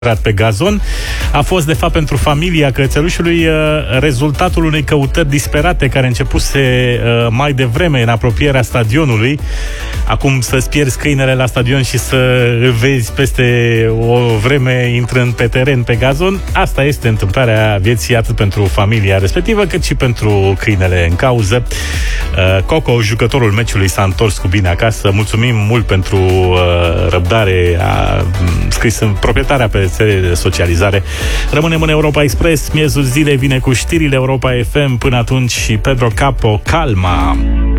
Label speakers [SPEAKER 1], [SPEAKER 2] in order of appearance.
[SPEAKER 1] pe gazon a fost de fapt pentru familia cățelușului rezultatul unei căutări disperate care începuse mai devreme în apropierea stadionului. Acum să-ți pierzi câinele la stadion și să îl vezi peste o vreme intrând pe teren pe gazon, asta este întâmplarea vieții atât pentru familia respectivă cât și pentru câinele în cauză. Coco, jucătorul meciului, s-a întors cu bine acasă. Mulțumim mult pentru răbdare, a scris în proprietarea pe rețelele de socializare. Rămânem în Europa Express. Miezul zilei vine cu știrile Europa FM. Până atunci, Pedro Capo, Calma.